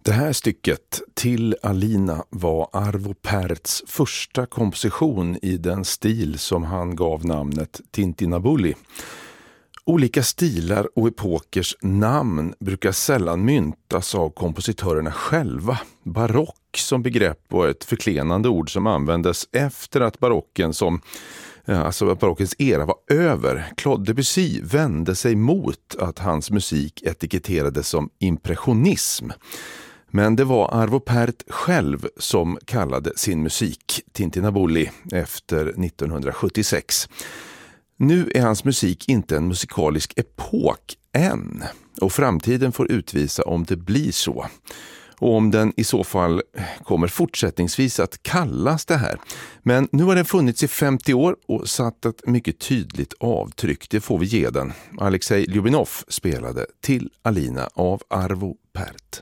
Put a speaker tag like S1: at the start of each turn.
S1: Det här stycket, Till Alina, var Arvo Pärts första komposition i den stil som han gav namnet Tintinabulli. Olika stilar och epokers namn brukar sällan myntas av kompositörerna själva. Barock som begrepp var ett förklenande ord som användes efter att barockens era var över. Claude Debussy vände sig mot att hans musik etiketterades som impressionism. Men det var Arvo Pärt själv som kallade sin musik Tintinabulli efter 1976. Nu är hans musik inte en musikalisk epok än, och framtiden får utvisa om det blir så. Och om den i så fall kommer fortsättningsvis att kallas det här. Men nu har den funnits i 50 år och satt ett mycket tydligt avtryck. Det får vi ge den. Alexej Ljubinov spelade Till Alina av Arvo Pärt.